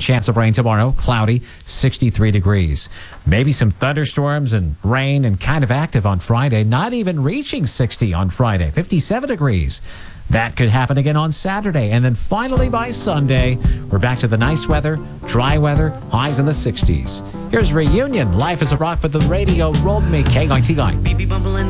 chance of rain tomorrow, cloudy, 63 degrees. Maybe some thunderstorms and rain and kind of active on Friday, not even reaching 60 on Friday, 57 degrees. That could happen again on Saturday. And then finally by Sunday, we're back to the nice weather, dry weather, highs in the 60s. Here's Reunion. Life is a Rock, but the radio rolled me. K-I-T-I.